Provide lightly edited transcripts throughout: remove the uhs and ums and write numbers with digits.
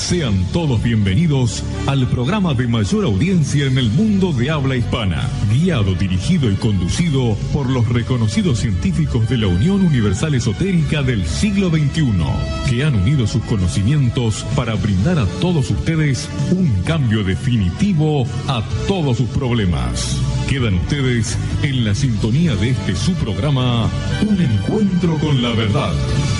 Sean todos bienvenidos al programa de mayor audiencia en el mundo de habla hispana, guiado, dirigido y conducido por los reconocidos científicos de la Unión Universal Esotérica del siglo XXI, que han unido sus conocimientos para brindar a todos ustedes un cambio definitivo a todos sus problemas. Quedan ustedes en la sintonía de su programa, Un Encuentro con la Verdad.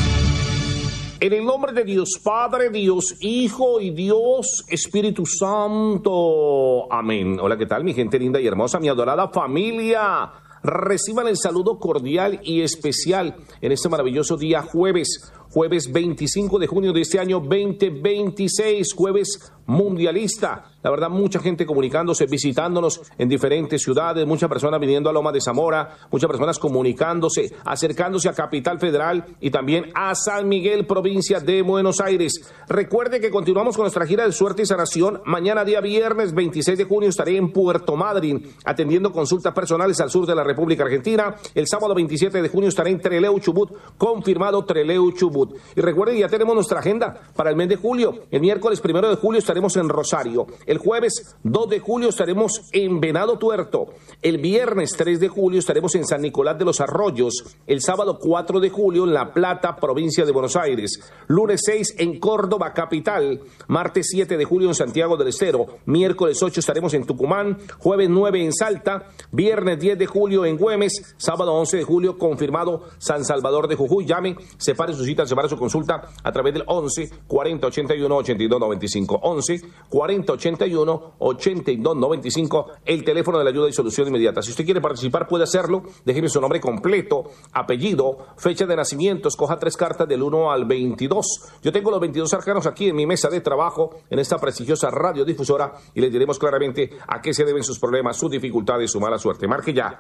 En el nombre de Dios Padre, Dios Hijo y Dios Espíritu Santo. Amén. Hola, ¿qué tal, mi gente linda y hermosa, mi adorada familia? Reciban el saludo cordial y especial en este maravilloso día jueves 25 de junio de este año 2026, jueves mundialista. La verdad, mucha gente comunicándose, visitándonos en diferentes ciudades, muchas personas viniendo a Loma de Zamora, muchas personas comunicándose, acercándose a Capital Federal y también a San Miguel, provincia de Buenos Aires. Recuerde que continuamos con nuestra gira de suerte y sanación. Mañana, día viernes 26 de junio, estaré en Puerto Madryn atendiendo consultas personales al sur de la República Argentina. El sábado 27 de junio estaré en Trelew, Chubut, confirmado Trelew, Chubut. Y recuerden, ya tenemos nuestra agenda para el mes de julio. El miércoles 1 de julio estaremos en Rosario. El jueves 2 de julio estaremos en Venado Tuerto. El viernes 3 de julio estaremos en San Nicolás de los Arroyos. El sábado 4 de julio en La Plata, provincia de Buenos Aires. Lunes 6 en Córdoba, capital. Martes 7 de julio en Santiago del Estero. Miércoles 8 estaremos en Tucumán. Jueves 9 en Salta. Viernes 10 de julio en Güemes. Sábado 11 de julio confirmado San Salvador de Jujuy. Llame, separe su cita, separe su consulta a través del 11 40 81 82 95. 11 40 81 82 95, el teléfono de la ayuda y solución inmediata. Si usted quiere participar, puede hacerlo. Déjeme su nombre completo, apellido, fecha de nacimiento. Escoja 3 cartas del 1 al 22. Yo tengo los 22 arcanos aquí en mi mesa de trabajo, en esta prestigiosa radiodifusora, y les diremos claramente a qué se deben sus problemas, sus dificultades, su mala suerte. Marque ya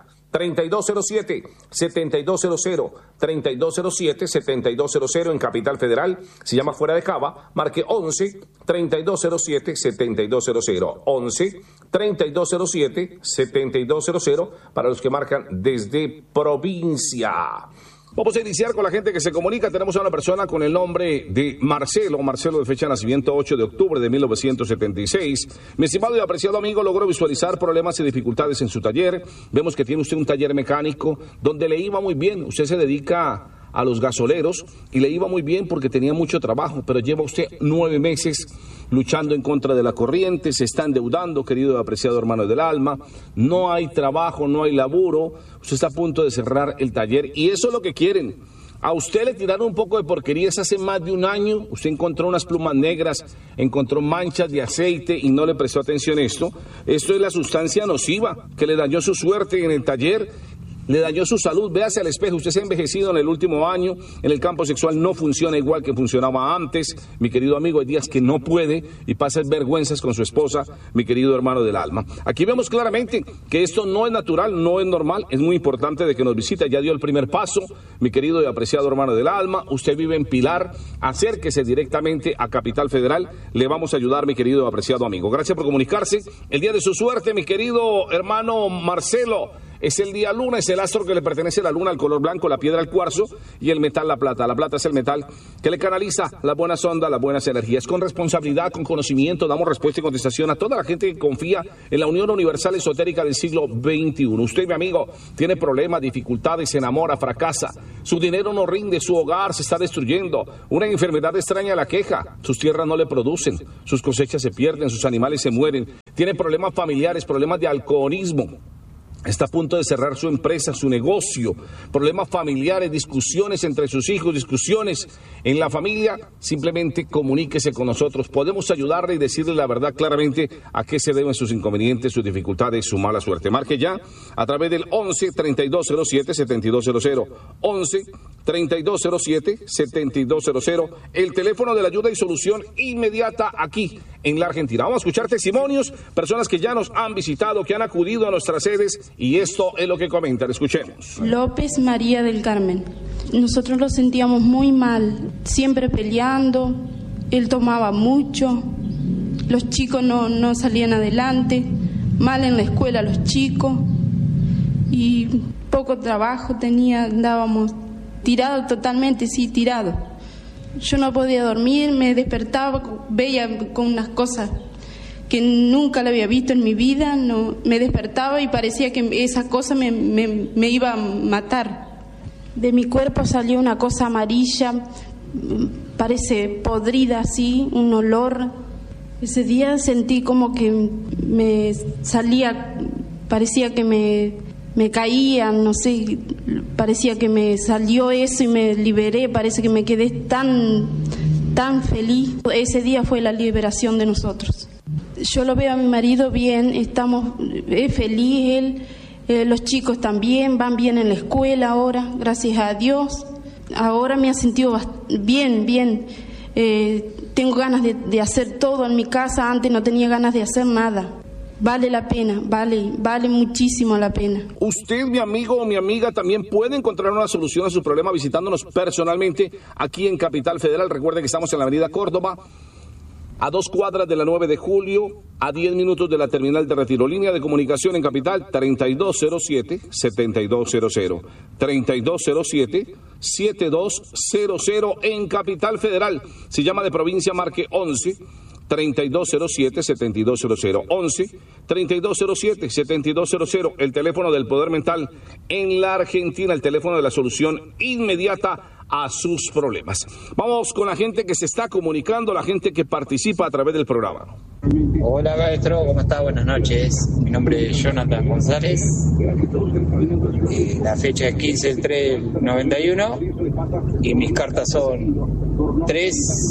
3207-7200, 3207-7200 en Capital Federal. Si llama fuera de Cava, marque 11-3207-7200, 11-3207-7200 para los que marcan desde provincia. Vamos a iniciar con la gente que se comunica. Tenemos a una persona con el nombre de Marcelo de fecha de nacimiento 8 de octubre de 1976. Mi estimado y apreciado amigo, logró visualizar problemas y dificultades en su taller. Vemos que tiene usted un taller mecánico donde le iba muy bien. Usted se dedica a los gasoleros y le iba muy bien porque tenía mucho trabajo, pero lleva usted 9 meses luchando en contra de la corriente, se está endeudando, querido y apreciado hermano del alma, no hay trabajo, no hay laburo, usted está a punto de cerrar el taller y eso es lo que quieren. A usted le tiraron un poco de porquerías hace más de un año, usted encontró unas plumas negras, encontró manchas de aceite y no le prestó atención a esto. Esto es la sustancia nociva que le dañó su suerte en el taller, le dañó su salud. Véase al espejo, usted se ha envejecido en el último año, en el campo sexual no funciona igual que funcionaba antes, mi querido amigo, hay días que no puede y pasa vergüenzas con su esposa, mi querido hermano del alma. Aquí vemos claramente que esto no es natural, no es normal, es muy importante de que nos visite, ya dio el primer paso, mi querido y apreciado hermano del alma, usted vive en Pilar, acérquese directamente a Capital Federal, le vamos a ayudar, mi querido y apreciado amigo. Gracias por comunicarse, el día de su suerte, mi querido hermano Marcelo, es el día lunes, el astro que le pertenece a la luna, el color blanco, la piedra, el cuarzo y el metal, la plata. La plata es el metal que le canaliza las buenas ondas, las buenas energías. Con responsabilidad, con conocimiento, damos respuesta y contestación a toda la gente que confía en la Unión Universal Esotérica del siglo XXI. Usted, mi amigo, tiene problemas, dificultades, se enamora, fracasa. Su dinero no rinde, su hogar se está destruyendo. Una enfermedad extraña la queja. Sus tierras no le producen, sus cosechas se pierden, sus animales se mueren. Tiene problemas familiares, problemas de alcoholismo. Está a punto de cerrar su empresa, su negocio, problemas familiares, discusiones entre sus hijos, discusiones en la familia. Simplemente comuníquese con nosotros. Podemos ayudarle y decirle la verdad claramente a qué se deben sus inconvenientes, sus dificultades, su mala suerte. Marque ya a través del 11-3207-7200, 11-3207-7200, el teléfono de la ayuda y solución inmediata aquí en la Argentina. Vamos a escuchar testimonios, personas que ya nos han visitado, que han acudido a nuestras sedes. Y esto es lo que comentan, escuchemos. López María del Carmen. Nosotros lo sentíamos muy mal, siempre peleando, él tomaba mucho, los chicos no salían adelante, mal en la escuela los chicos, y poco trabajo tenía, andábamos tirados totalmente, sí, tirados. Yo no podía dormir, me despertaba, veía con unas cosas que nunca la había visto en mi vida, no, me despertaba y parecía que esa cosa me iba a matar. De mi cuerpo salió una cosa amarilla, parece podrida así, un olor. Ese día sentí como que me salía, parecía que me caía, no sé, parecía que me salió eso y me liberé, parece que me quedé tan feliz. Ese día fue la liberación de nosotros. Yo lo veo a mi marido bien, es feliz él, los chicos también, van bien en la escuela ahora, gracias a Dios. Ahora me ha sentido bien. Tengo ganas de hacer todo en mi casa, antes no tenía ganas de hacer nada. Vale la pena, vale muchísimo la pena. Usted, mi amigo o mi amiga, también puede encontrar una solución a su problema visitándonos personalmente aquí en Capital Federal. Recuerde que estamos en la avenida Córdoba, a 2 cuadras de la 9 de julio, a 10 minutos de la terminal de Retiro. Línea de comunicación en Capital, 3207-7200. 3207-7200 en Capital Federal. Si llama de provincia, marque 11-3207-7200. 11-3207-7200. El teléfono del poder mental en la Argentina, el teléfono de la solución inmediata a sus problemas. Vamos con la gente que se está comunicando, la gente que participa a través del programa. Hola maestro, ¿cómo está? Buenas noches. Mi nombre es Jonathan González. La fecha es 15/3/91 y mis cartas son 3,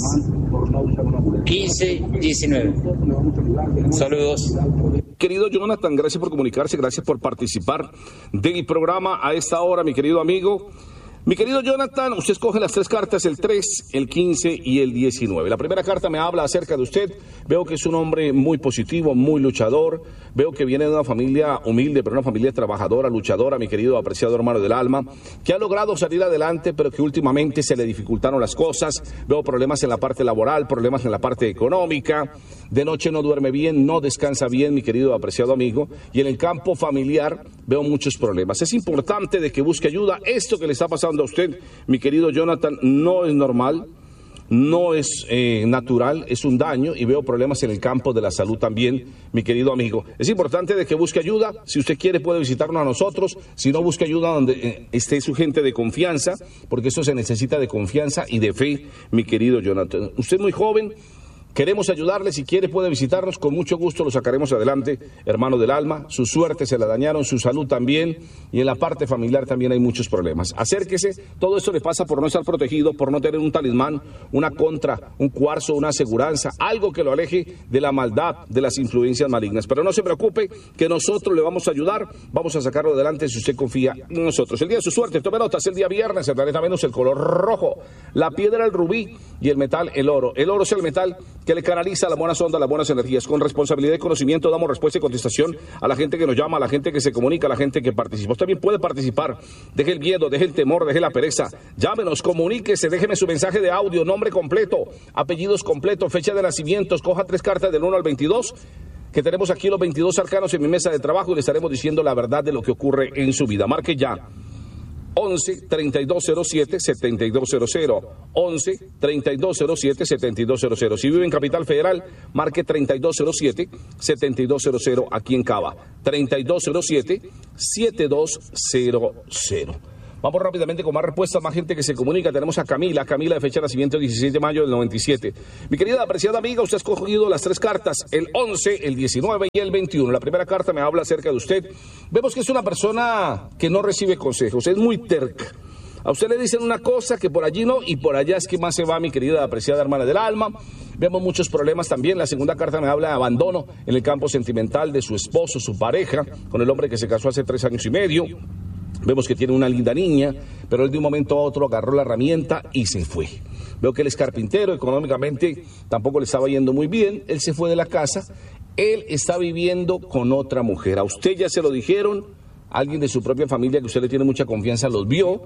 15, 19. Saludos. Querido Jonathan, gracias por comunicarse, gracias por participar del programa a esta hora, mi querido amigo. Mi querido Jonathan, usted escoge las 3 cartas, el 3, el 15 y el 19. La primera carta me habla acerca de usted. Veo que es un hombre muy positivo, muy luchador. Veo que viene de una familia humilde, pero una familia trabajadora, luchadora, mi querido apreciado hermano del alma, que ha logrado salir adelante, pero que últimamente se le dificultaron las cosas. Veo problemas en la parte laboral, problemas en la parte económica. De noche no duerme bien, no descansa bien, mi querido apreciado amigo. Y en el campo familiar veo muchos problemas. Es importante de que busque ayuda. Esto que le está pasando a usted, mi querido Jonathan, no es normal, no es natural, es un daño, y veo problemas en el campo de la salud también, mi querido amigo. Es importante de que busque ayuda. Si usted quiere puede visitarnos a nosotros, si no, busque ayuda donde esté su gente de confianza, porque eso se necesita de confianza y de fe, mi querido Jonathan. Usted es muy joven. Queremos ayudarle, si quiere puede visitarnos, con mucho gusto lo sacaremos adelante, hermano del alma. Su suerte se la dañaron, su salud también, y en la parte familiar también hay muchos problemas. Acérquese, todo esto le pasa por no estar protegido, por no tener un talismán, una contra, un cuarzo, una aseguranza, algo que lo aleje de la maldad, de las influencias malignas. Pero no se preocupe, que nosotros le vamos a ayudar, vamos a sacarlo adelante si usted confía en nosotros. El día de su suerte, tome nota, es el día viernes, el planeta Venus, el color rojo, la piedra el rubí y el metal el oro. El oro es el metal que le canaliza las buenas ondas, las buenas energías. Con responsabilidad y conocimiento damos respuesta y contestación a la gente que nos llama, a la gente que se comunica, a la gente que participa. Usted también puede participar. Deje el miedo, deje el temor, deje la pereza. Llámenos, comuníquese, déjeme su mensaje de audio, nombre completo, apellidos completos, fecha de nacimiento. Escoja 3 cartas del 1 al 22, que tenemos aquí los 22 arcanos en mi mesa de trabajo, y le estaremos diciendo la verdad de lo que ocurre en su vida. Marque ya. 11-3207-7200. 11-3207-7200. Si vive en Capital Federal, marque 3207-7200 aquí en Cava. 3207-7200. Vamos rápidamente con más respuestas, más gente que se comunica. Tenemos a Camila de fecha de nacimiento 16 de mayo del 97. Mi querida apreciada amiga, usted ha escogido las 3 cartas, el 11, el 19 y el 21. La primera carta me habla acerca de usted. Vemos que es una persona que no recibe consejos, es muy terca. A usted le dicen una cosa que por allí no, y por allá es que más se va, mi querida apreciada hermana del alma. Vemos muchos problemas también. La segunda carta me habla de abandono en el campo sentimental de su esposo, su pareja, con el hombre que se casó hace 3 años y medio. Vemos que tiene una linda niña, pero él de un momento a otro agarró la herramienta y se fue. Veo que él es carpintero, económicamente tampoco le estaba yendo muy bien. Él se fue de la casa, él está viviendo con otra mujer. A usted ya se lo dijeron, alguien de su propia familia que usted le tiene mucha confianza los vio,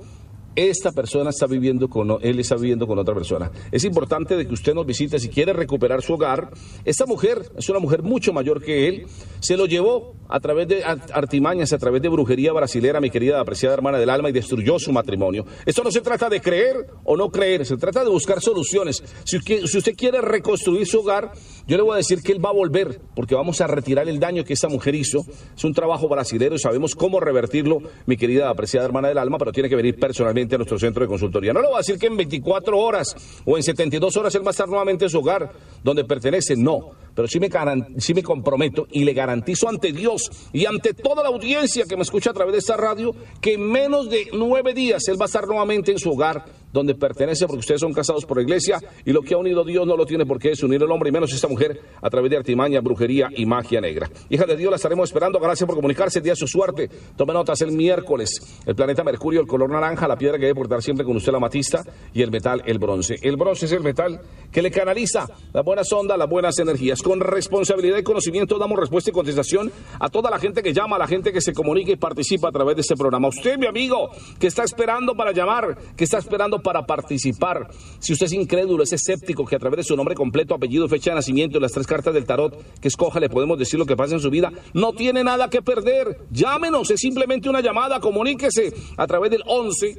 esta persona está viviendo él está viviendo con otra persona. Es importante de que usted nos visite si quiere recuperar su hogar. Esta mujer es una mujer mucho mayor que él. Se lo llevó a través de artimañas, a través de brujería brasilera, mi querida apreciada hermana del alma, y destruyó su matrimonio. Esto no se trata de creer o no creer, se trata de buscar soluciones. Si usted quiere reconstruir su hogar, yo le voy a decir que él va a volver, porque vamos a retirar el daño que esta mujer hizo. Es un trabajo brasilero y sabemos cómo revertirlo, mi querida apreciada hermana del alma, pero tiene que venir personalmente a nuestro centro de consultoría. No le voy a decir que en 24 horas o en 72 horas él va a estar nuevamente en su hogar donde pertenece, no, pero sí me comprometo y le garantizo ante Dios y ante toda la audiencia que me escucha a través de esta radio que en menos de 9 días él va a estar nuevamente en su hogar donde pertenece, porque ustedes son casados por la iglesia y lo que ha unido Dios no lo tiene por qué desunir el hombre, y menos esta mujer a través de artimaña, brujería y magia negra. Hija de Dios, la estaremos esperando. Gracias por comunicarse. El día de su suerte. Tome notas: el miércoles, el planeta Mercurio, el color naranja, la piedra que debe portar siempre con usted, la amatista, y el metal, el bronce. El bronce es el metal que le canaliza las buenas ondas, las buenas energías. Con responsabilidad y conocimiento damos respuesta y contestación a toda la gente que llama, a la gente que se comunica y participa a través de este programa. Usted, mi amigo, que está esperando para llamar, que está esperando para participar. Si usted es incrédulo, es escéptico, que a través de su nombre completo, apellido, fecha de nacimiento y las 3 cartas del tarot que escoja le podemos decir lo que pasa en su vida, no tiene nada que perder. Llámenos, es simplemente una llamada. Comuníquese a través del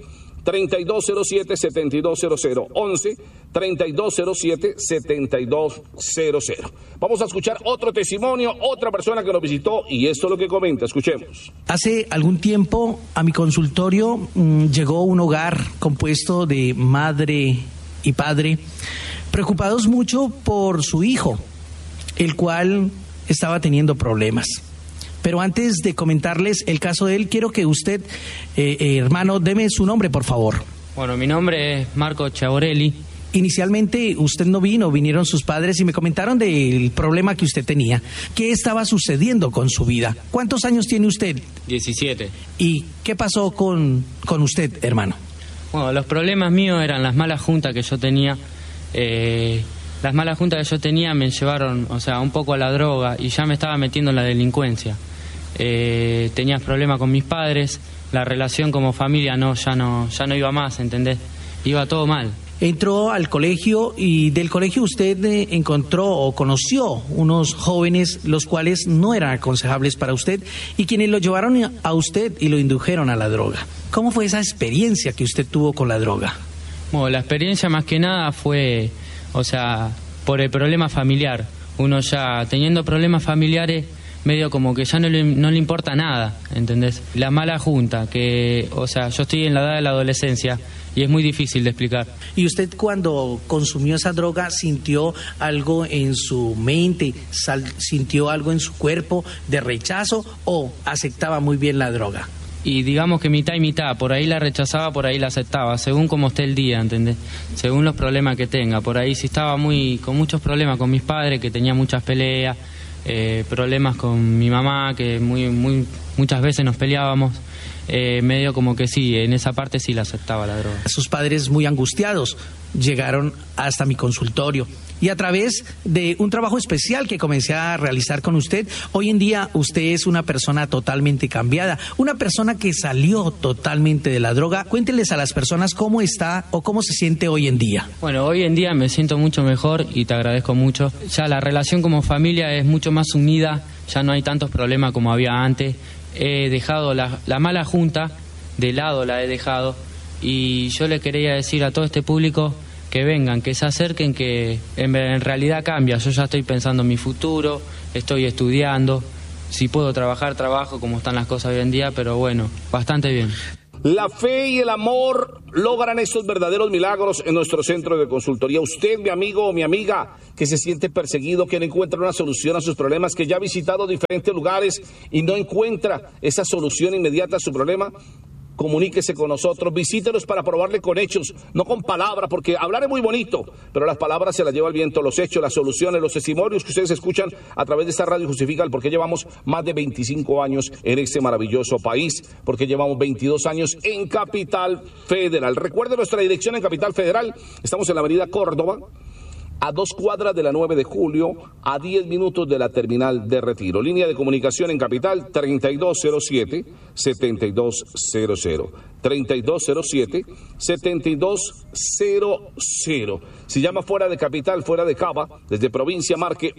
11-3207-7200, 11-3207-7200. Vamos a escuchar otro testimonio, otra persona que nos visitó, y esto es lo que comenta. Escuchemos. Hace algún tiempo a mi consultorio llegó un hogar compuesto de madre y padre, preocupados mucho por su hijo, el cual estaba teniendo problemas. Pero antes de comentarles el caso de él, quiero que usted, hermano, deme su nombre, por favor. Bueno, mi nombre es Marco Chaborelli. Inicialmente usted no vino, vinieron sus padres y me comentaron del problema que usted tenía. ¿Qué estaba sucediendo con su vida? ¿Cuántos años tiene usted? 17. ¿Y qué pasó con usted, hermano? Bueno, los problemas míos eran las malas juntas que yo tenía. Las malas juntas que yo tenía me llevaron, un poco a la droga, y ya me estaba metiendo en la delincuencia. Tenía problemas con mis padres, la relación como familia ya no iba más, ¿entendés? Iba todo mal. Entró al colegio y del colegio usted encontró o conoció unos jóvenes los cuales no eran aconsejables para usted y quienes lo llevaron a usted y lo indujeron a la droga. ¿Cómo fue esa experiencia que usted tuvo con la droga? Bueno, la experiencia más que nada fue, por el problema familiar. Uno ya teniendo problemas familiares, medio como que ya no le importa nada, ¿entendés? La mala junta, que, yo estoy en la edad de la adolescencia y es muy difícil de explicar. ¿Y usted cuando consumió esa droga sintió algo en su mente, sintió algo en su cuerpo de rechazo o aceptaba muy bien la droga? Y digamos que mitad y mitad, por ahí la rechazaba, por ahí la aceptaba, según como esté el día, ¿entendés? Según los problemas que tenga. Por ahí si estaba con muchos problemas con mis padres, que tenía muchas peleas, problemas con mi mamá, que muchas veces nos peleábamos, medio como que sí, en esa parte sí la aceptaba la droga. Sus padres, muy angustiados, llegaron hasta mi consultorio y a través de un trabajo especial que comencé a realizar con usted, hoy en día usted es una persona totalmente cambiada, una persona que salió totalmente de la droga. Cuénteles a las personas cómo está o cómo se siente hoy en día. Bueno, hoy en día me siento mucho mejor y te agradezco mucho. Ya la relación como familia es mucho más unida, ya no hay tantos problemas como había antes. He dejado la mala junta, de lado la he dejado, y yo le quería decir a todo este público que vengan, que se acerquen, que en realidad cambia. Yo ya estoy pensando en mi futuro, estoy estudiando, si puedo trabajar, trabajo, como están las cosas hoy en día, pero bueno, bastante bien. La fe y el amor logran estos verdaderos milagros en nuestro centro de consultoría. Usted, mi amigo o mi amiga, que se siente perseguido, que no encuentra una solución a sus problemas, que ya ha visitado diferentes lugares y no encuentra esa solución inmediata a su problema, comuníquese con nosotros, visítenos para probarle con hechos, no con palabras, porque hablar es muy bonito, pero las palabras se las lleva el viento. Los hechos, las soluciones, los testimonios que ustedes escuchan a través de esta radio justifican por qué llevamos más de 25 años en este maravilloso país, porque llevamos 22 años en Capital Federal. Recuerde nuestra dirección en Capital Federal, estamos en la avenida Córdoba, a 2 cuadras de la 9 de julio, a 10 minutos de la terminal de Retiro. Línea de comunicación en Capital, 3207-7200. 3207-7200. Si llama fuera de capital, fuera de Cava, desde provincia, marque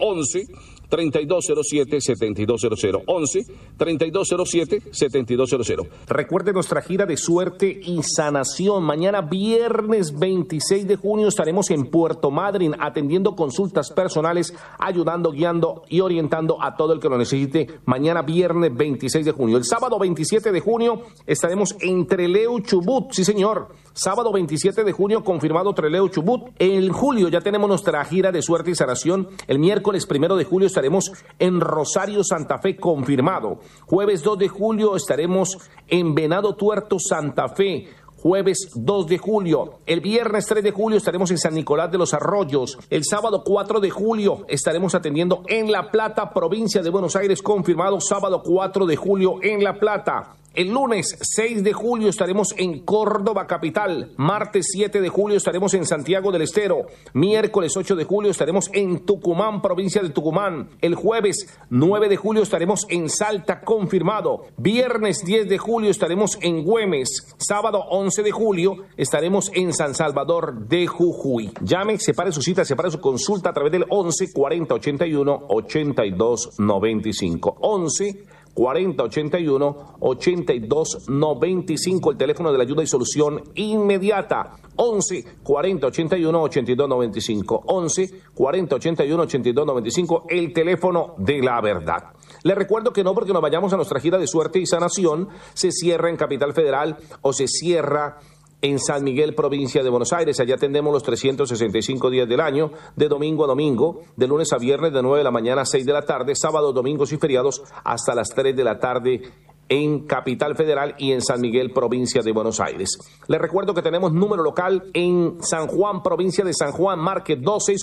11-3207-7200. 11-3207-7200. Recuerde nuestra gira de suerte y sanación. Mañana viernes 26 de junio estaremos en Puerto Madryn atendiendo consultas personales, ayudando, guiando y orientando a todo el que lo necesite. Mañana viernes 26 de junio. El sábado 27 de junio estaremos en Trelew, Chubut. Sí, señor. Sábado 27 de junio confirmado Trelew, Chubut. En julio ya tenemos nuestra gira de suerte y sanación. El miércoles 1 de julio estaremos en Rosario, Santa Fe, confirmado. Jueves 2 de julio estaremos en Venado Tuerto, Santa Fe. Jueves 2 de julio. El viernes 3 de julio estaremos en San Nicolás de los Arroyos. El sábado 4 de julio estaremos atendiendo en La Plata, provincia de Buenos Aires, confirmado. Sábado 4 de julio en La Plata. El lunes 6 de julio estaremos en Córdoba capital. Martes 7 de julio estaremos en Santiago del Estero. Miércoles 8 de julio estaremos en Tucumán, provincia de Tucumán. El jueves 9 de julio estaremos en Salta, confirmado. Viernes 10 de julio estaremos en Güemes. Sábado 11 de julio estaremos en San Salvador de Jujuy. Llame, separe su cita, separe su consulta a través del 11 40 81 82 95. 11 40 81 82 95, el teléfono de la ayuda y solución inmediata. 11 40 81 82 95. 11 40 81 82 95, el teléfono de la verdad. Les recuerdo que no porque nos vayamos a nuestra gira de suerte y sanación se cierra en Capital Federal o se cierra en San Miguel, provincia de Buenos Aires. Allá atendemos los 365 días del año, de domingo a domingo, de lunes a viernes, de 9 de la mañana a 6 de la tarde, sábados, domingos y feriados hasta las 3 de la tarde en Capital Federal y en San Miguel, provincia de Buenos Aires. Les recuerdo que tenemos número local en San Juan, provincia de San Juan, marque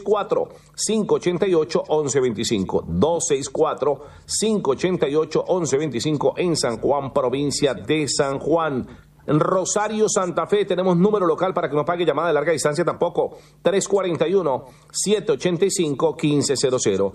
264-588-1125. 264-588-1125 en San Juan, provincia de San Juan. En Rosario, Santa Fe, tenemos número local para que no pague llamada de larga distancia tampoco. 341-785-1500.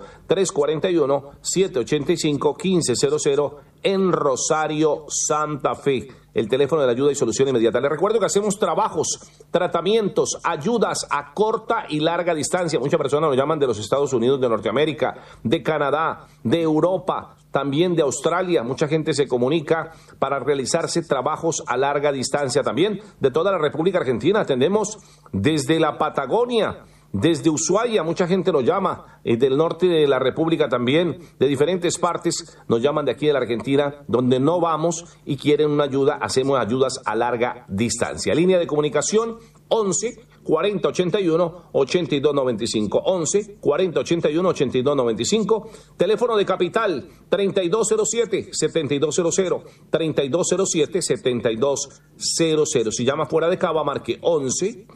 341-785-1500 en Rosario, Santa Fe. El teléfono de la ayuda y solución inmediata. Les recuerdo que hacemos trabajos, tratamientos, ayudas a corta y larga distancia. Muchas personas nos llaman de los Estados Unidos de Norteamérica, de Canadá, de Europa, también de Australia. Mucha gente se comunica para realizarse trabajos a larga distancia también. De toda la República Argentina atendemos desde la Patagonia, desde Ushuaia, mucha gente nos llama, del norte de la República también, de diferentes partes nos llaman de aquí de la Argentina, donde no vamos y quieren una ayuda, hacemos ayudas a larga distancia. Línea de comunicación 11 40 81 82 95. 11 40 81 82 95. Teléfono de Capital 3207 7200. 3207 7200. Si llama fuera de Cava, marque 11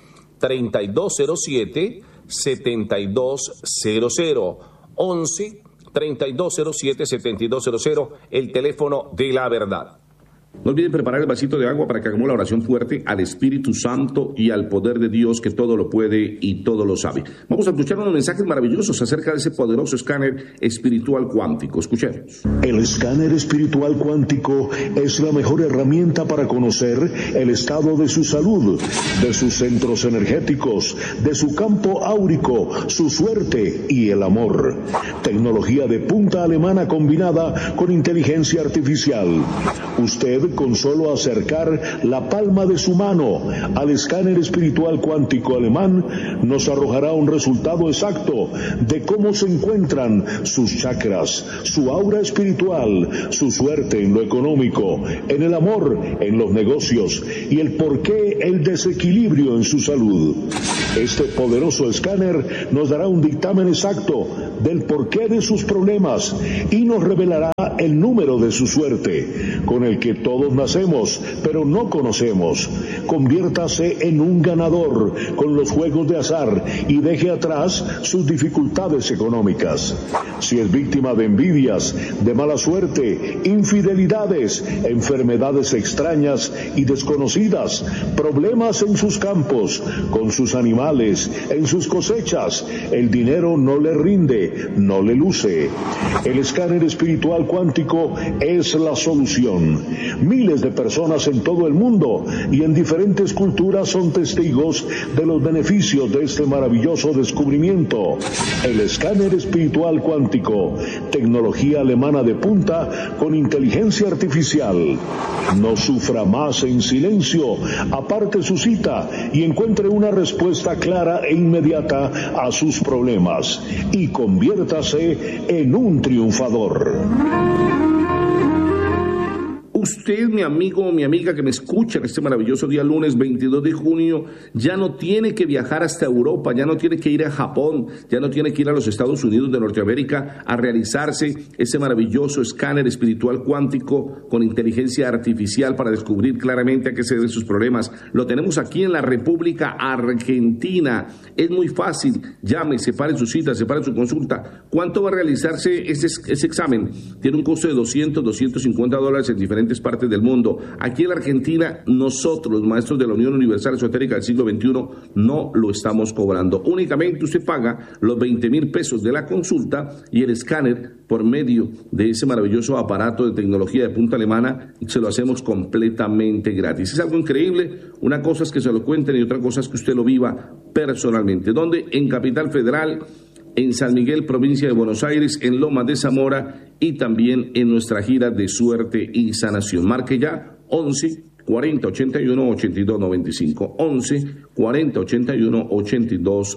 3207 7200. 11 3207 7200, el teléfono de la verdad. No olviden preparar el vasito de agua para que hagamos la oración fuerte al Espíritu Santo y al poder de Dios que todo lo puede y todo lo sabe. Vamos a escuchar unos mensajes maravillosos acerca de ese poderoso escáner espiritual cuántico. Escuchemos. El escáner espiritual cuántico es la mejor herramienta para conocer el estado de su salud, de sus centros energéticos, de su campo áurico, su suerte y el amor. Tecnología de punta alemana combinada con inteligencia artificial. Usted, con solo acercar la palma de su mano al escáner espiritual cuántico alemán, nos arrojará un resultado exacto de cómo se encuentran sus chakras, su aura espiritual, su suerte en lo económico, en el amor, en los negocios y el porqué el desequilibrio en su salud. Este poderoso escáner nos dará un dictamen exacto del porqué de sus problemas y nos revelará el número de su suerte, con el que todos nacemos, pero no conocemos. Conviértase en un ganador con los juegos de azar y deje atrás sus dificultades económicas. Si es víctima de envidias, de mala suerte, infidelidades, enfermedades extrañas y desconocidas, problemas en sus campos, con sus animales, en sus cosechas, el dinero no le rinde, no le luce. El escáner espiritual cuántico cuántico es la solución. Miles de personas en todo el mundo y en diferentes culturas son testigos de los beneficios de este maravilloso descubrimiento. El escáner espiritual cuántico, tecnología alemana de punta con inteligencia artificial. No sufra más en silencio, aparte su cita y encuentre una respuesta clara e inmediata a sus problemas y conviértase en un triunfador. Usted, mi amigo o mi amiga que me escucha en este maravilloso día lunes 22 de junio, ya no tiene que viajar hasta Europa, ya no tiene que ir a Japón, ya no tiene que ir a los Estados Unidos de Norteamérica a realizarse ese maravilloso escáner espiritual cuántico con inteligencia artificial para descubrir claramente a qué se deben sus problemas. Lo tenemos aquí en la República Argentina. Es muy fácil. Llame, separe su cita, separe su consulta. ¿Cuánto va a realizarse ese examen? Tiene un costo de $200-250 en diferentes partes del mundo. Aquí en la Argentina, nosotros, los maestros de la Unión Universal Esotérica del siglo XXI, no lo estamos cobrando. Únicamente usted paga los 20,000 pesos de la consulta y el escáner por medio de ese maravilloso aparato de tecnología de punta alemana, se lo hacemos completamente gratis. Es algo increíble. Una cosa es que se lo cuenten y otra cosa es que usted lo viva personalmente. ¿Dónde? En Capital Federal, en San Miguel, provincia de Buenos Aires, en Lomas de Zamora y también en nuestra gira de suerte y sanación. Marque ya 11 40 81 82 95. 11 40 81 82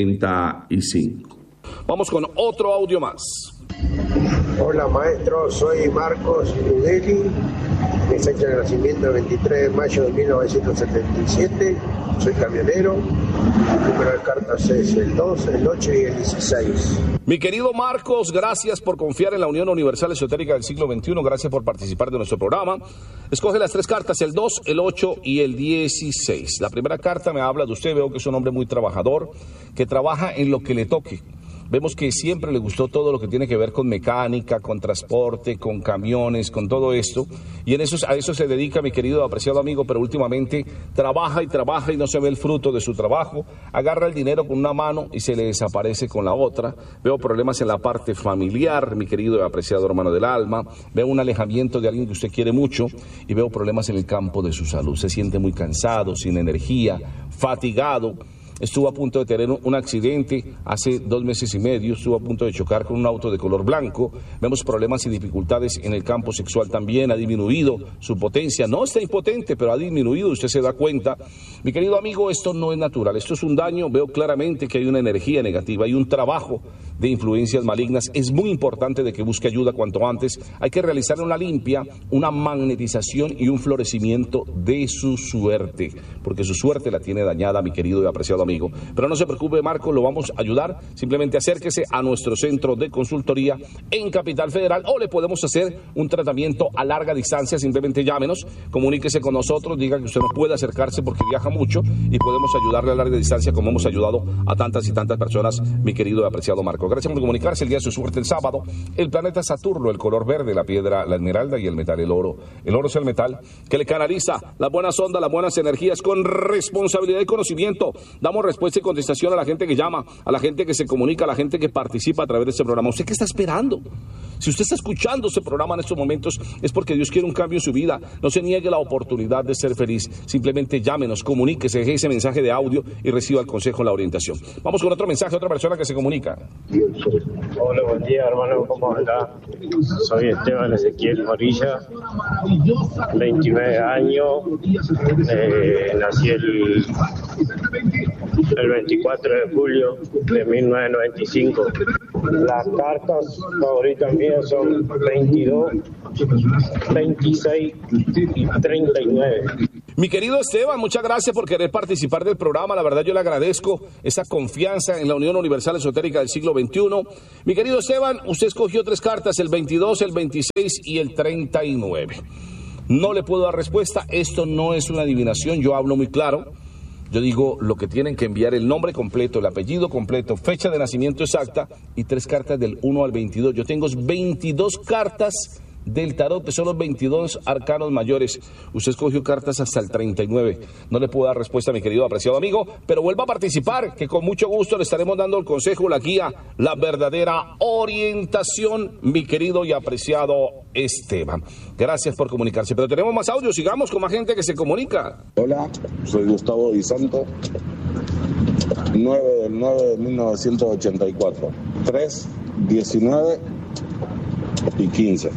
95. Vamos con otro audio más. Hola maestro, soy Marcos Udeli, mi fecha de nacimiento 23 de mayo de 1977, soy camionero, el número de cartas es el 2, el 8 y el 16. Mi querido Marcos, gracias por confiar en la Unión Universal Esotérica del siglo XXI, gracias por participar de nuestro programa. Escoge las 3 cartas, el 2, el 8 y el 16. La primera carta me habla de usted, veo que es un hombre muy trabajador, que trabaja en lo que le toque. Vemos que siempre le gustó todo lo que tiene que ver con mecánica, con transporte, con camiones, con todo esto. Y a eso se dedica mi querido apreciado amigo, pero últimamente trabaja y no se ve el fruto de su trabajo. Agarra el dinero con una mano y se le desaparece con la otra. Veo problemas en la parte familiar, mi querido y apreciado hermano del alma. Veo un alejamiento de alguien que usted quiere mucho y veo problemas en el campo de su salud. Se siente muy cansado, sin energía, fatigado. Estuvo a punto de tener un accidente hace 2 meses y medio, estuvo a punto de chocar con un auto de color blanco. Vemos problemas y dificultades en el campo sexual también, ha disminuido su potencia. No está impotente, pero ha disminuido, usted se da cuenta. Mi querido amigo, esto no es natural, esto es un daño. Veo claramente que hay una energía negativa, hay un trabajo de influencias malignas. Es muy importante de que busque ayuda cuanto antes. Hay que realizar una limpia, una magnetización y un florecimiento de su suerte, porque su suerte la tiene dañada, mi querido y apreciado amigo. Pero no se preocupe, Marco, lo vamos a ayudar. Simplemente acérquese a nuestro centro de consultoría en Capital Federal o le podemos hacer un tratamiento a larga distancia. Simplemente llámenos, comuníquese con nosotros, diga que usted no puede acercarse porque viaja mucho y podemos ayudarle a larga distancia como hemos ayudado a tantas y tantas personas, mi querido y apreciado Marco. Gracias por comunicarse. El día de su suerte, el sábado, el planeta Saturno, el color verde, la piedra, la esmeralda y el metal, el oro. El oro es el metal que le canaliza las buenas ondas, las buenas energías con responsabilidad y conocimiento. Damos respuesta y contestación a la gente que llama, a la gente que se comunica, a la gente que participa a través de este programa. ¿Usted qué está esperando? Si usted está escuchando este programa en estos momentos es porque Dios quiere un cambio en su vida. No se niegue la oportunidad de ser feliz. Simplemente llámenos, comuníquese, deje ese mensaje de audio y reciba el consejo, la orientación. Vamos con otro mensaje, otra persona que se comunica. Hola, buen día, hermano, ¿cómo anda? Soy Esteban Ezequiel Morilla, 29 años, nací el 24 de julio de 1995. Las cartas favoritas mías son 22, 26 y 39. Mi querido Esteban, muchas gracias por querer participar del programa. La verdad yo le agradezco esa confianza en la Unión Universal Esotérica del siglo XXI. Mi querido Esteban, usted escogió 3 cartas, el 22, el 26 y el 39. No le puedo dar respuesta, esto no es una adivinación, yo hablo muy claro. Yo digo lo que tienen que enviar: el nombre completo, el apellido completo, fecha de nacimiento exacta y 3 cartas del 1 al 22. Yo tengo 22 cartas del tarot, que son los 22 arcanos mayores. Usted escogió cartas hasta el 39. No le puedo dar respuesta, mi querido apreciado amigo, pero vuelva a participar, que con mucho gusto le estaremos dando el consejo, la guía, la verdadera orientación, mi querido y apreciado Esteban. Gracias por comunicarse, pero tenemos más audio, sigamos con más gente que se comunica. Hola, soy Gustavo Di Santo, 9 del 9 de 1984, 3, 19 y 15.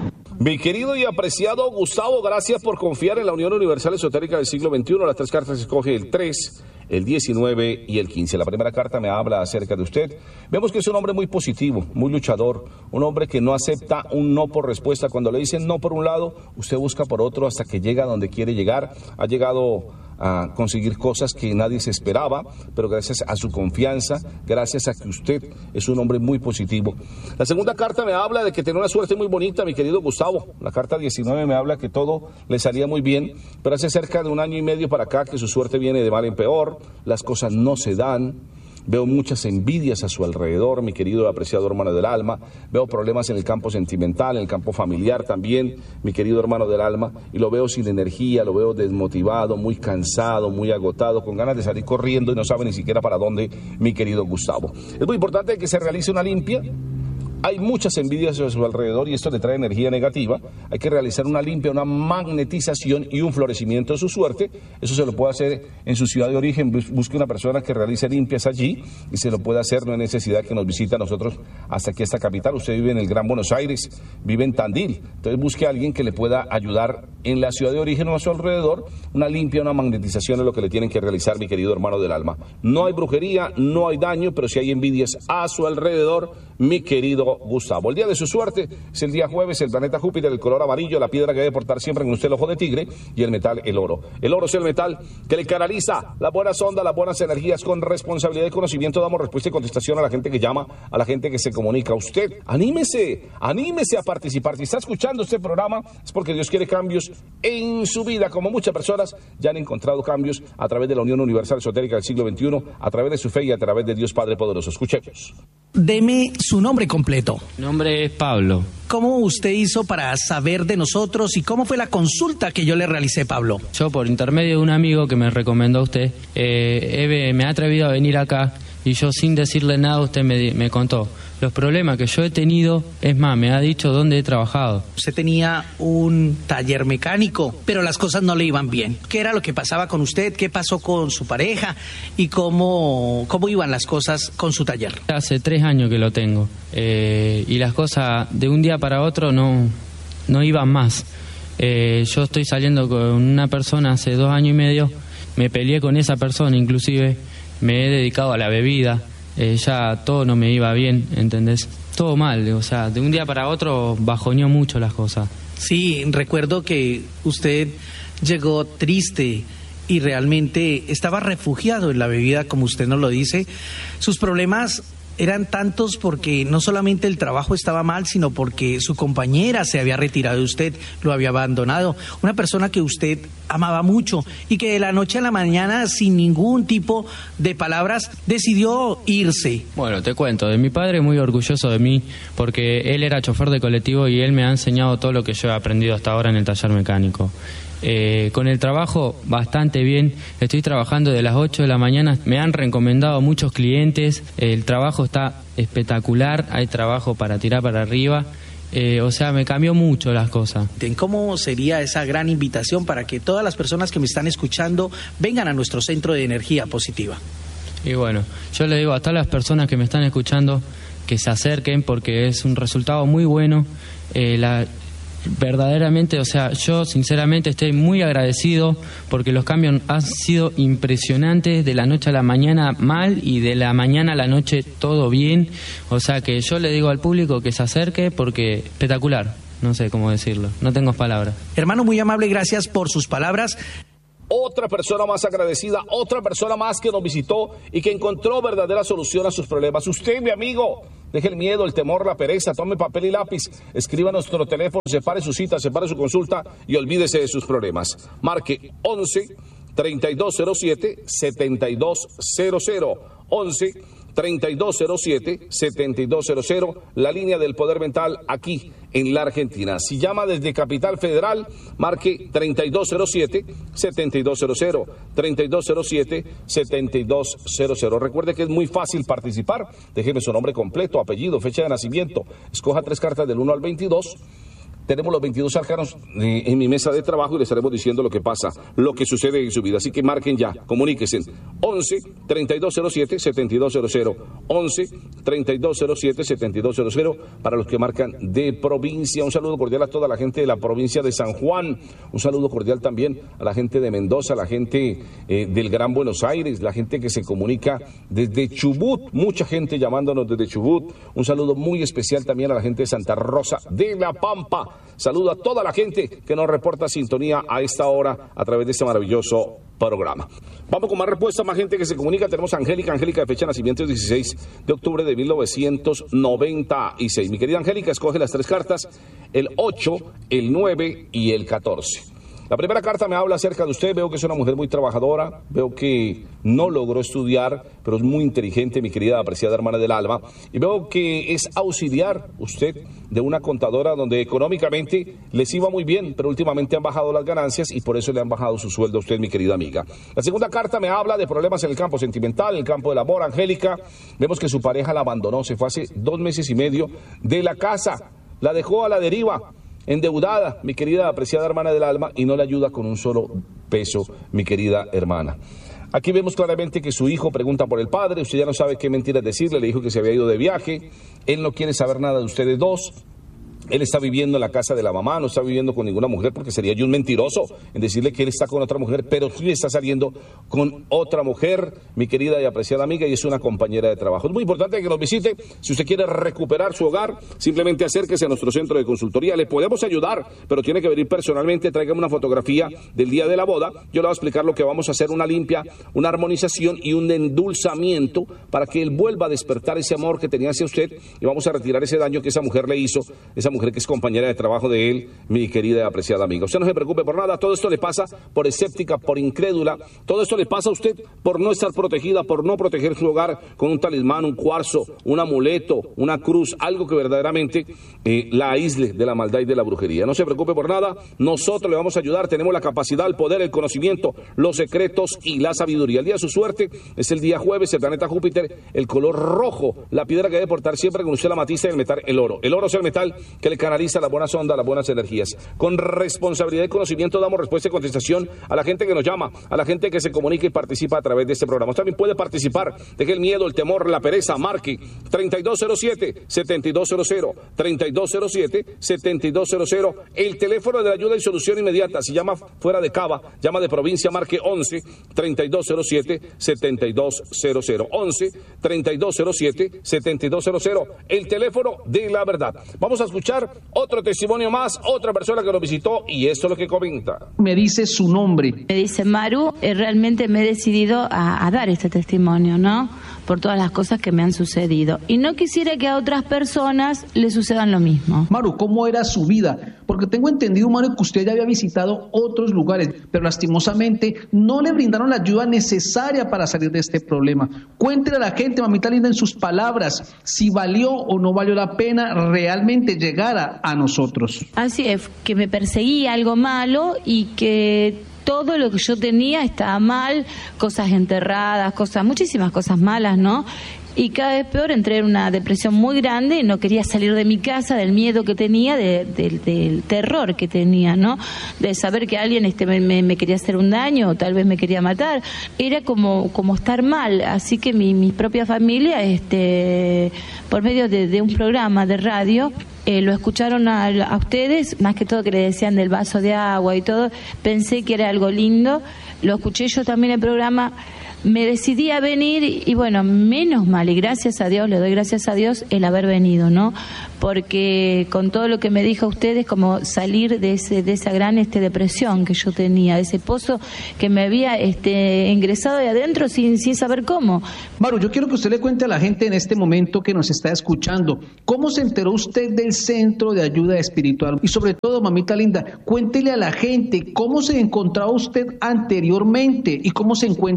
Mi querido y apreciado Gustavo, gracias por confiar en la Unión Universal Esotérica del siglo XXI. Las 3 cartas escoge el 3, el 19 y el 15. La primera carta me habla acerca de usted. Vemos que es un hombre muy positivo, muy luchador, un hombre que no acepta un no por respuesta. Cuando le dicen no por un lado, usted busca por otro hasta que llega a donde quiere llegar. Ha llegado a conseguir cosas que nadie se esperaba, pero gracias a su confianza, gracias a que usted es un hombre muy positivo. La segunda carta me habla de que tiene una suerte muy bonita, mi querido Gustavo. La carta 19 me habla que todo le salía muy bien, pero hace cerca de 1 año y medio para acá que su suerte viene de mal en peor, las cosas no se dan. Veo muchas envidias a su alrededor, mi querido y apreciado hermano del alma. Veo problemas en el campo sentimental, en el campo familiar también, mi querido hermano del alma. Y lo veo sin energía, lo veo desmotivado, muy cansado, muy agotado, con ganas de salir corriendo y no sabe ni siquiera para dónde, mi querido Gustavo. Es muy importante que se realice una limpia. Hay muchas envidias a su alrededor y esto le trae energía negativa. Hay que realizar una limpia, una magnetización y un florecimiento de su suerte. Eso se lo puede hacer en su ciudad de origen. Busque una persona que realice limpias allí y se lo puede hacer. No hay necesidad que nos visite a nosotros hasta aquí, esta capital. Usted vive en el Gran Buenos Aires, vive en Tandil. Entonces busque a alguien que le pueda ayudar en la ciudad de origen o a su alrededor. Una limpia, una magnetización es lo que le tienen que realizar, mi querido hermano del alma. No hay brujería, no hay daño, pero si hay envidias a su alrededor, mi querido Gustavo. El día de su suerte es el día jueves, el planeta Júpiter, el color amarillo, la piedra que debe portar siempre en usted el ojo de tigre y el metal, el oro. El oro es el metal que le canaliza las buenas ondas, las buenas energías con responsabilidad y conocimiento. Damos respuesta y contestación a la gente que llama, a la gente que se comunica. Usted, anímese a participar. Si está escuchando este programa es porque Dios quiere cambios en su vida, como muchas personas ya han encontrado cambios a través de la Unión Universal Esotérica del siglo XXI, a través de su fe y a través de Dios Padre Poderoso. Escuchemos. Deme su nombre completo. Mi nombre es Pablo. ¿Cómo usted hizo para saber de nosotros y cómo fue la consulta que yo le realicé, Pablo? Yo, por intermedio de un amigo que me recomendó a usted, me ha atrevido a venir acá y yo, sin decirle nada, usted me contó los problemas que yo he tenido. Es más, me ha dicho dónde he trabajado. Usted tenía un taller mecánico, pero las cosas no le iban bien. ¿Qué era lo que pasaba con usted? ¿Qué pasó con su pareja? ¿Y cómo iban las cosas con su taller? Hace 3 años que lo tengo y las cosas de un día para otro no iban más. Yo estoy saliendo con una persona hace 2 años y medio. Me peleé con esa persona, inclusive me he dedicado a la bebida. Ya todo no me iba bien, ¿entendés? Todo mal, o sea, de un día para otro bajoneó mucho las cosas. Sí, recuerdo que usted llegó triste y realmente estaba refugiado en la bebida, como usted nos lo dice. Sus problemas eran tantos porque no solamente el trabajo estaba mal, sino porque su compañera se había retirado de usted, lo había abandonado. Una persona que usted amaba mucho y que de la noche a la mañana, sin ningún tipo de palabras, decidió irse. Bueno, te cuento, de mi padre muy orgulloso de mí porque él era chofer de colectivo y él me ha enseñado todo lo que yo he aprendido hasta ahora en el taller mecánico. Con el trabajo bastante bien, estoy trabajando de las 8 de la mañana, me han recomendado muchos clientes, el trabajo está espectacular, hay trabajo para tirar para arriba, o sea, me cambió mucho las cosas. ¿Cómo sería esa gran invitación para que todas las personas que me están escuchando vengan a nuestro centro de energía positiva? Y bueno, yo le digo a todas las personas que me están escuchando que se acerquen porque es un resultado muy bueno. Verdaderamente, o sea, yo sinceramente estoy muy agradecido porque los cambios han sido impresionantes, de la noche a la mañana mal y de la mañana a la noche todo bien. O sea que yo le digo al público que se acerque porque espectacular, no sé cómo decirlo, no tengo palabras. Hermano, muy amable, gracias por sus palabras. Otra persona más agradecida, otra persona más que nos visitó y que encontró verdadera solución a sus problemas. Usted, mi amigo, deje el miedo, el temor, la pereza, tome papel y lápiz, escriba nuestro teléfono, separe su cita, separe su consulta y olvídese de sus problemas. Marque 11-3207-7200, 11 3207-7200, la línea del poder mental aquí en la Argentina. Si llama desde Capital Federal, marque 3207-7200, 3207-7200. Recuerde que es muy fácil participar. Déjeme su nombre completo, apellido, fecha de nacimiento. Escoja 3 cartas del 1 al 22. Tenemos los 22 arcanos en mi mesa de trabajo y les estaremos diciendo lo que pasa, lo que sucede en su vida. Así que marquen ya, comuníquense. 11-3207-7200. 11-3207-7200 para los que marcan de provincia. Un saludo cordial a toda la gente de la provincia de San Juan. Un saludo cordial también a la gente de Mendoza, a la gente del Gran Buenos Aires, la gente que se comunica desde Chubut. Mucha gente llamándonos desde Chubut. Un saludo muy especial también a la gente de Santa Rosa de la Pampa. Saludo a toda la gente que nos reporta sintonía a esta hora a través de este maravilloso programa. Vamos con más respuestas, más gente que se comunica. Tenemos a Angélica de fecha de nacimiento el 16 de octubre de 1996. Mi querida Angélica, escoge las 3 cartas, el 8, el 9 y el 14. La primera carta me habla acerca de usted. Veo que es una mujer muy trabajadora, veo que no logró estudiar, pero es muy inteligente, mi querida apreciada hermana del alma, y veo que es auxiliar usted de una contadora donde económicamente les iba muy bien, pero últimamente han bajado las ganancias y por eso le han bajado su sueldo a usted, mi querida amiga. La segunda carta me habla de problemas en el campo sentimental, en el campo del amor. Angélica, vemos que su pareja la abandonó, se fue hace 2 meses y medio de la casa, la dejó a la deriva, endeudada, mi querida apreciada hermana del alma, y no le ayuda con un solo peso, mi querida hermana. Aquí vemos claramente que su hijo pregunta por el padre, usted ya no sabe qué mentiras decirle, le dijo que se había ido de viaje, él no quiere saber nada de ustedes dos. Él está viviendo en la casa de la mamá, no está viviendo con ninguna mujer, porque sería yo un mentiroso en decirle que él está con otra mujer, pero sí está saliendo con otra mujer, mi querida y apreciada amiga, y es una compañera de trabajo. Es muy importante que nos visite. Si usted quiere recuperar su hogar, simplemente acérquese a nuestro centro de consultoría. Le podemos ayudar, pero tiene que venir personalmente. Tráigame una fotografía del día de la boda. Yo le voy a explicar lo que vamos a hacer: una limpia, una armonización y un endulzamiento para que él vuelva a despertar ese amor que tenía hacia usted, y vamos a retirar ese daño que esa mujer le hizo, esa mujer que es compañera de trabajo de él, mi querida y apreciada amiga. Usted no se preocupe por nada, todo esto le pasa por escéptica, por incrédula, todo esto le pasa a usted por no estar protegida, por no proteger su hogar con un talismán, un cuarzo, un amuleto, una cruz, algo que verdaderamente la aísle de la maldad y de la brujería. No se preocupe por nada, nosotros le vamos a ayudar, tenemos la capacidad, el poder, el conocimiento, los secretos y la sabiduría. El día de su suerte es el día jueves, el planeta Júpiter, el color rojo, la piedra que debe portar siempre con usted la matista y el metal, el oro. El oro es el metal que le canaliza las buenas ondas, las buenas energías. Con responsabilidad y conocimiento damos respuesta y contestación a la gente que nos llama, a la gente que se comunica y participa a través de este programa. Usted también puede participar, deje el miedo, el temor, la pereza, marque 3207-7200, 3207-7200, el teléfono de la ayuda y solución inmediata. Si llama fuera de Cava, llama de provincia, marque 11-3207-7200, 11-3207-7200, el teléfono de la verdad. Vamos a escuchar otro testimonio más, otra persona que nos visitó, y esto es lo que comenta. Me dice su nombre. Me dice Maru, realmente me he decidido a dar este testimonio, ¿no? Por todas las cosas que me han sucedido. Y no quisiera que a otras personas les sucedan lo mismo. Maru, ¿cómo era su vida? Porque tengo entendido, Maru, que usted ya había visitado otros lugares, pero lastimosamente no le brindaron la ayuda necesaria para salir de este problema. Cuéntele a la gente, mamita linda, en sus palabras, si valió o no valió la pena realmente llegar a nosotros. Así es, que me perseguía algo malo y que todo lo que yo tenía estaba mal, cosas enterradas, muchísimas cosas malas, ¿no? Y cada vez peor, entré en una depresión muy grande y no quería salir de mi casa, del miedo que tenía, del terror que tenía, ¿no? De saber que alguien me quería hacer un daño o tal vez me quería matar. Era como estar mal, así que mi propia familia, por medio de un programa de radio, lo escucharon a ustedes, más que todo que le decían del vaso de agua y todo, pensé que era algo lindo, lo escuché yo también el programa, me decidí a venir y bueno, menos mal, y gracias a Dios, le doy gracias a Dios el haber venido, ¿no? Porque con todo lo que me dijo a ustedes, como salir de esa gran depresión que yo tenía, de ese pozo que me había ingresado de adentro sin saber cómo. Maru, yo quiero que usted le cuente a la gente en este momento que nos está escuchando, ¿cómo se enteró usted del Centro de Ayuda Espiritual? Y sobre todo, mamita linda, cuéntele a la gente cómo se encontraba usted anteriormente y cómo se encuentra una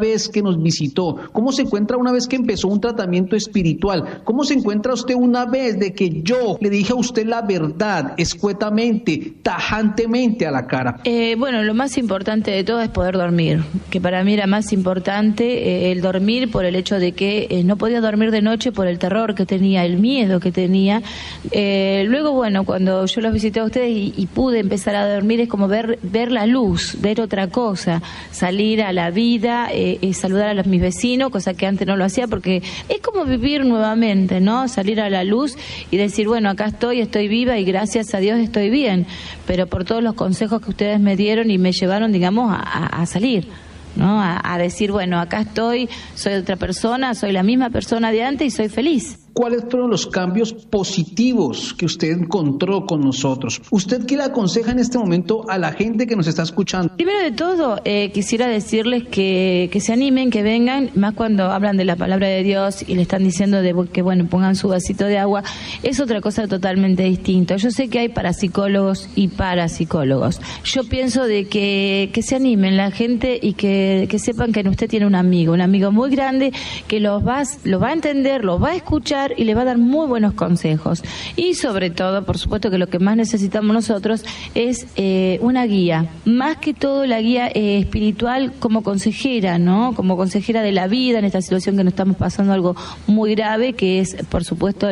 vez que nos visitó? ¿Cómo se encuentra una vez que empezó un tratamiento espiritual? ¿Cómo se encuentra usted una vez de que yo le dije a usted la verdad, escuetamente, tajantemente a la cara? Bueno, lo más importante de todo es poder dormir, que para mí era más importante el dormir por el hecho de que no podía dormir de noche por el terror que tenía, el miedo que tenía. Luego, bueno, cuando yo los visité a ustedes y pude empezar a dormir, es como ver la luz, ver otra cosa, salir a la vida, saludar a mis vecinos, cosa que antes no lo hacía, porque es como vivir nuevamente, ¿no? Salir a la luz y decir, bueno, acá estoy viva y gracias a Dios estoy bien, pero por todos los consejos que ustedes me dieron y me llevaron, digamos, a salir, ¿no? A decir, bueno, acá estoy, soy otra persona, soy la misma persona de antes y soy feliz. ¿Cuáles fueron los cambios positivos que usted encontró con nosotros? ¿Usted qué le aconseja en este momento a la gente que nos está escuchando? Primero de todo, quisiera decirles que se animen, que vengan, más cuando hablan de la palabra de Dios y le están diciendo que, bueno, pongan su vasito de agua, es otra cosa totalmente distinta. Yo sé que hay parapsicólogos y parapsicólogos. Yo pienso de que se animen la gente y que sepan que usted tiene un amigo muy grande que los va a entender, los va a escuchar y le va a dar muy buenos consejos. Y sobre todo, por supuesto que lo que más necesitamos nosotros es una guía, más que todo la guía espiritual como consejera, ¿no? Como consejera de la vida en esta situación que nos estamos pasando algo muy grave, que es, por supuesto,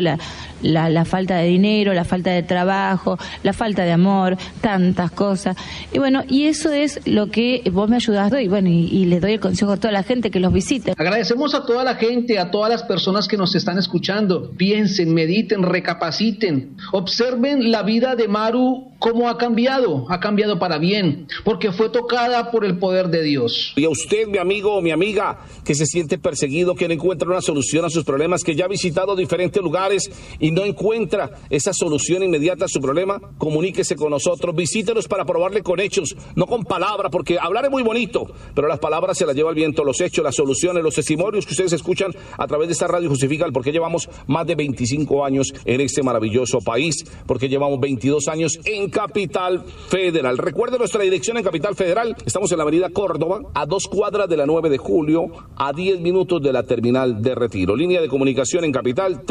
la falta de dinero, la falta de trabajo, la falta de amor, tantas cosas. Y bueno, y eso es lo que vos me ayudaste y bueno, y les doy el consejo a toda la gente que los visite. Agradecemos a toda la gente, a todas las personas que nos están escuchando. Piensen, mediten, recapaciten, observen la vida de Maru, cómo ha cambiado para bien, porque fue tocada por el poder de Dios. Y a usted, mi amigo o mi amiga, que se siente perseguido, que no encuentra una solución a sus problemas, que ya ha visitado diferentes lugares y no encuentra esa solución inmediata a su problema, comuníquese con nosotros, visítenos para probarle con hechos, no con palabras, porque hablar es muy bonito, pero las palabras se las lleva el viento, los hechos, las soluciones, los testimonios que ustedes escuchan a través de esta radio justifican porque llevamos más de 25 años en este maravilloso país, porque llevamos 22 años en Capital Federal. Recuerde nuestra dirección en Capital Federal. Estamos en la avenida Córdoba, a 2 cuadras de la 9 de julio, a 10 minutos de la terminal de Retiro. Línea de comunicación en Capital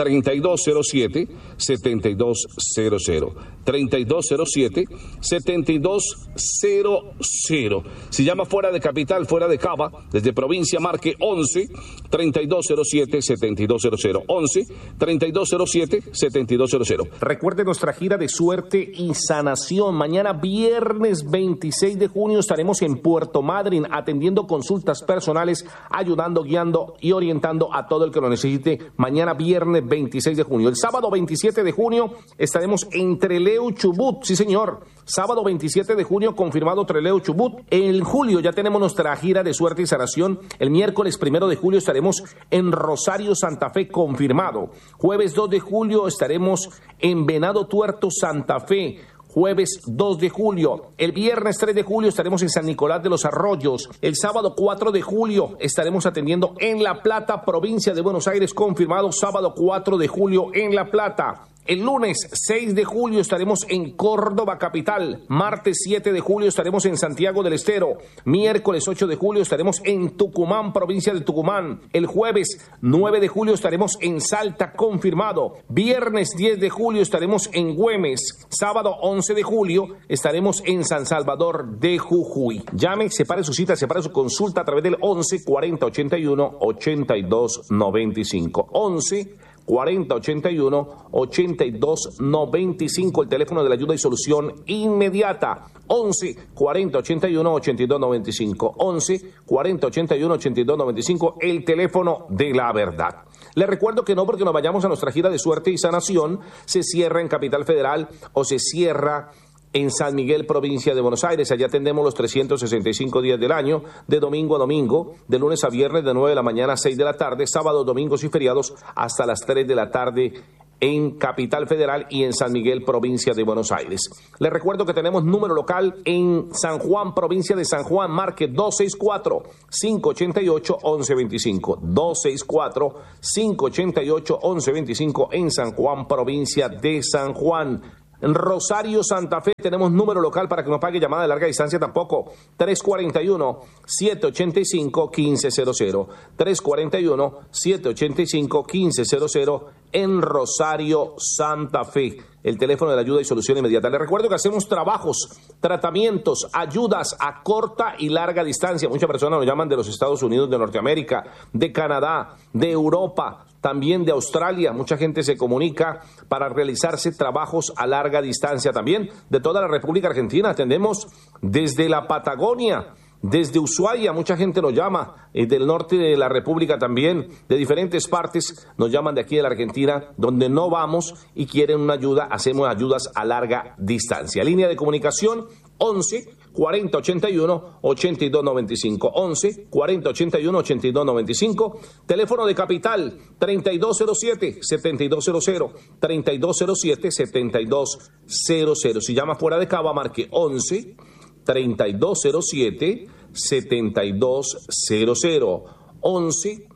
3207-7200. 3207-7200. Si llama fuera de Capital, fuera de Cava, desde provincia, marque 11-3207-7200. 11-3207-7200. Recuerde nuestra gira de suerte y sanación. Mañana viernes 26 de junio estaremos en Puerto Madryn atendiendo consultas personales, ayudando, guiando y orientando a todo el que lo necesite. Mañana viernes 26 de junio. El sábado 27 de junio estaremos en Trelew, Chubut. Sí, señor. Sábado 27 de junio confirmado Trelew, Chubut. En julio ya tenemos nuestra gira de suerte y sanación. El miércoles 1 de julio estaremos en Rosario, Santa Fe, confirmado. Jueves 2 de julio estaremos en Venado Tuerto, Santa Fe. Jueves 2 de julio. El viernes 3 de julio estaremos en San Nicolás de los Arroyos. El sábado 4 de julio estaremos atendiendo en La Plata, provincia de Buenos Aires, confirmado. Sábado 4 de julio en La Plata. El lunes 6 de julio estaremos en Córdoba capital. Martes 7 de julio estaremos en Santiago del Estero. Miércoles 8 de julio estaremos en Tucumán, provincia de Tucumán. El jueves 9 de julio estaremos en Salta, confirmado. Viernes 10 de julio estaremos en Güemes. Sábado 11 de julio estaremos en San Salvador de Jujuy. Llame, separe su cita, separe su consulta a través del 11 40 81 82 95. 11 40 81 82 95, el teléfono de la ayuda y solución inmediata. 11 40 81 82 95. 11 40 81 82 95, el teléfono de la verdad. Les recuerdo que no porque nos vayamos a nuestra gira de suerte y sanación se cierra en Capital Federal o se cierra en San Miguel, provincia de Buenos Aires. Allá atendemos los 365 días del año, de domingo a domingo, de lunes a viernes, de 9 de la mañana a 6 de la tarde, sábados, domingos y feriados hasta las 3 de la tarde en Capital Federal y en San Miguel, provincia de Buenos Aires. Les recuerdo que tenemos número local en San Juan, provincia de San Juan, marque 264-588-1125. 264-588-1125 en San Juan, provincia de San Juan. En Rosario, Santa Fe, tenemos número local para que no pague llamada de larga distancia tampoco. 341-785-1500. 341-785-1500 en Rosario, Santa Fe. El teléfono de la ayuda y solución inmediata. Les recuerdo que hacemos trabajos, tratamientos, ayudas a corta y larga distancia. Muchas personas nos llaman de los Estados Unidos de Norteamérica, de Canadá, de Europa, también de Australia. Mucha gente se comunica para realizarse trabajos a larga distancia también. De toda la República Argentina atendemos desde la Patagonia, desde Ushuaia, mucha gente nos llama, del norte de la República también, de diferentes partes nos llaman de aquí de la Argentina, donde no vamos y quieren una ayuda, hacemos ayudas a larga distancia. Línea de comunicación 11 40 81 82 95, 11 40 81 82 95, teléfono de Capital 3207 7200, 3207 7200. Si llama fuera de Cava, marque 11 3207 7200, 11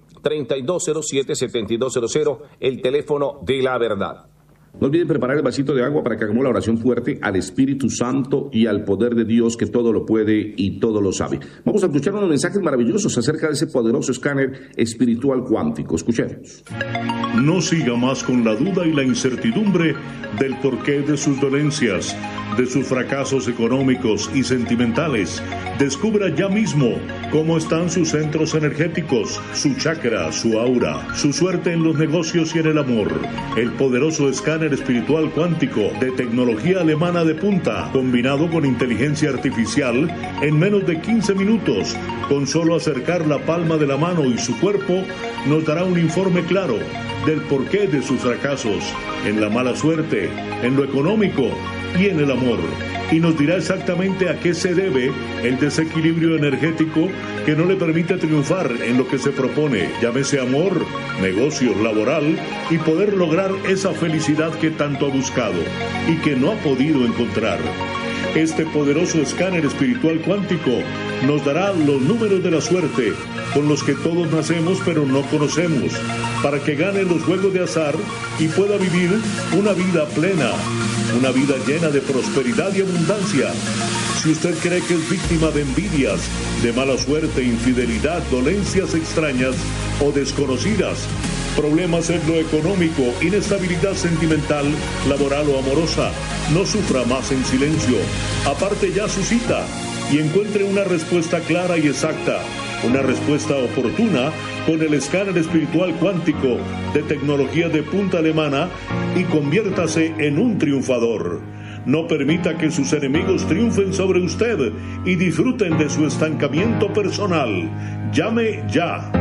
3207 7200, el teléfono de la verdad. No olviden preparar el vasito de agua para que hagamos la oración fuerte al Espíritu Santo y al poder de Dios que todo lo puede y todo lo sabe. Vamos a escuchar unos mensajes maravillosos acerca de ese poderoso escáner espiritual cuántico. Escuchemos. No siga más con la duda y la incertidumbre del porqué de sus dolencias, de sus fracasos económicos y sentimentales. Descubra ya mismo cómo están sus centros energéticos, su chakra, su aura, su suerte en los negocios y en el amor. El poderoso escáner espiritual cuántico de tecnología alemana de punta, combinado con inteligencia artificial, en menos de 15 minutos, con solo acercar la palma de la mano y su cuerpo, nos dará un informe claro del porqué de sus fracasos, en la mala suerte, en lo económico y en el amor, y nos dirá exactamente a qué se debe el desequilibrio energético que no le permite triunfar en lo que se propone, llámese amor, negocios, laboral, y poder lograr esa felicidad que tanto ha buscado y que no ha podido encontrar. Este poderoso escáner espiritual cuántico nos dará los números de la suerte con los que todos nacemos pero no conocemos, para que gane los juegos de azar y pueda vivir una vida plena, una vida llena de prosperidad y abundancia. Si usted cree que es víctima de envidias, de mala suerte, infidelidad, dolencias extrañas o desconocidas, problemas en lo económico, inestabilidad sentimental, laboral o amorosa, no sufra más en silencio. Aparte ya su cita y encuentre una respuesta clara y exacta, una respuesta oportuna con el escáner espiritual cuántico de tecnología de punta alemana y conviértase en un triunfador. No permita que sus enemigos triunfen sobre usted y disfruten de su estancamiento personal. Llame ya.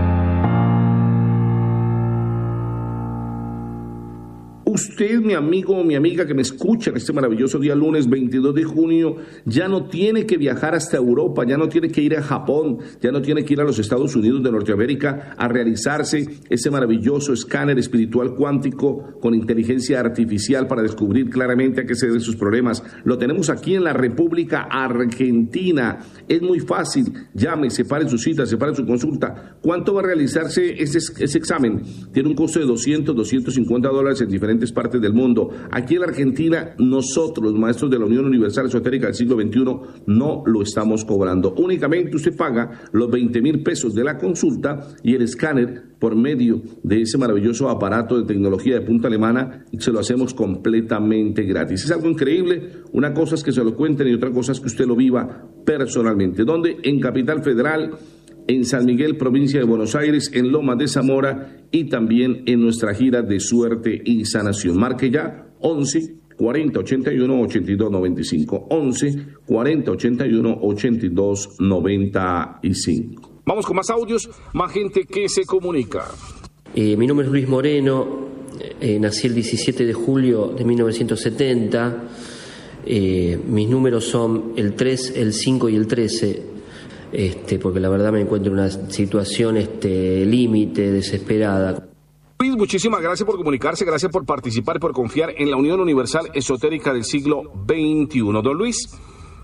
Usted, mi amigo o mi amiga que me escucha en este maravilloso día lunes 22 de junio, ya no tiene que viajar hasta Europa, ya no tiene que ir a Japón, ya no tiene que ir a los Estados Unidos de Norteamérica a realizarse ese maravilloso escáner espiritual cuántico con inteligencia artificial para descubrir claramente a qué se deben sus problemas. Lo tenemos aquí en la República Argentina. Es muy fácil. Llame, separe su cita, separe su consulta. ¿Cuánto va a realizarse ese examen? Tiene un costo de $250 en diferentes partes del mundo. Aquí en la Argentina, nosotros, maestros de la Unión Universal Esotérica del siglo XXI, no lo estamos cobrando. Únicamente usted paga los 20,000 pesos de la consulta y el escáner por medio de ese maravilloso aparato de tecnología de punta alemana, se lo hacemos completamente gratis. Es algo increíble. Una cosa es que se lo cuenten y otra cosa es que usted lo viva personalmente. ¿Dónde? En Capital Federal, en San Miguel, provincia de Buenos Aires, en Lomas de Zamora y también en nuestra gira de suerte y sanación. Marque ya 11 40 81 82 95, 11 40 81 82 95. Vamos con más audios, más gente que se comunica. Mi nombre es Luis Moreno, nací el 17 de julio de 1970. Mis números son el 3, el 5 y el 13. Porque la verdad me encuentro en una situación límite, desesperada. Luis, muchísimas gracias por comunicarse, gracias por participar y por confiar en la Unión Universal Esotérica del siglo XXI. Don Luis.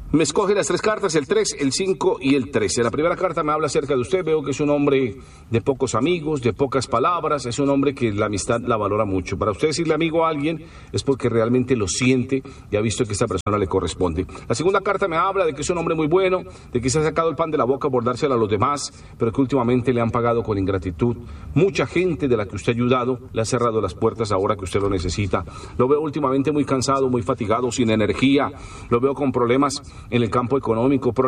Me escoge las 3 cartas, el 3, el 5 y el 13. La primera carta me habla acerca de usted. Veo que es un hombre de pocos amigos, de pocas palabras. Es un hombre que la amistad la valora mucho. Para usted decirle amigo a alguien es porque realmente lo siente y ha visto que esta persona le corresponde. La segunda carta me habla de que es un hombre muy bueno, de que se ha sacado el pan de la boca por dárselo a los demás, pero que últimamente le han pagado con ingratitud. Mucha gente de la que usted ha ayudado le ha cerrado las puertas ahora que usted lo necesita. Lo veo últimamente muy cansado, muy fatigado, sin energía. Lo veo con problemas en el campo económico,